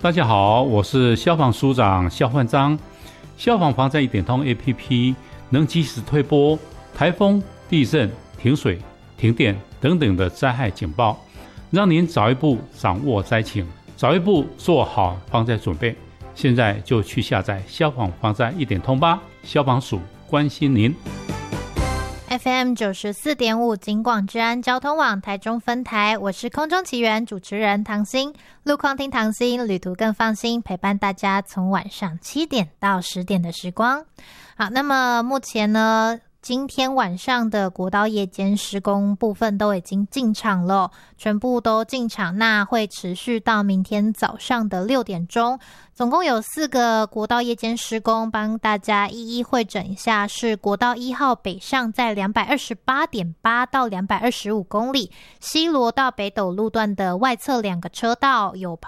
大家好，我是消防署长肖焕章。消防防灾一点通 APP 能及时推播台风、地震、停水、停电等等的灾害警报，让您早一步掌握灾情，早一步做好防灾准备。现在就去下载消防防灾一点通吧，消防署关心您。 FM 94.5警广治安交通网台中分台，我是空中奇缘主持人唐心，路况听唐心，旅途更放心，陪伴大家从晚上7点到10点的时光。好，那么目前呢，今天晚上的国道夜间施工部分都已经进场了，全部都进场，那会持续到明天早上的6点钟。总共有4个国道夜间施工，帮大家一一汇整一下。是国道1号北上在 228.8 到225公里，西螺到北斗路段的外侧2个车道有